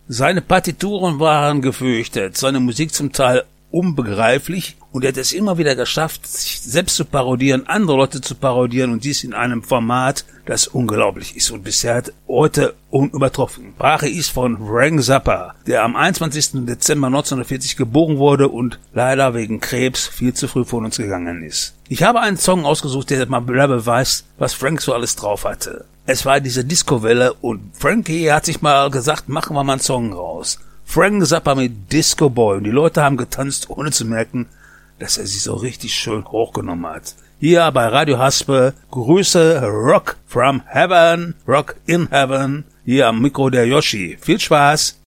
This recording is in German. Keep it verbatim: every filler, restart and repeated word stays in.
Seine Partituren waren gefürchtet, seine Musik zum Teil unbegreiflich, und er hat es immer wieder geschafft, sich selbst zu parodieren, andere Leute zu parodieren, und dies in einem Format, das unglaublich ist und bisher heute unübertroffen. Sprache ist von Frank Zappa, der am einundzwanzigsten Dezember neunzehnhundertvierzig geboren wurde und leider wegen Krebs viel zu früh von uns gegangen ist. Ich habe einen Song ausgesucht, der mal beweist, was Frank so alles drauf hatte. Es war diese Disco-Welle und Frankie hat sich mal gesagt, machen wir mal einen Song raus. Frank Zappa mit Disco Boy, und die Leute haben getanzt, ohne zu merken, dass er sich so richtig schön hochgenommen hat. Hier bei Radio Haspe, Grüße, Rock from Heaven, Rock in Heaven, hier am Mikro der Yoshi. Viel Spaß!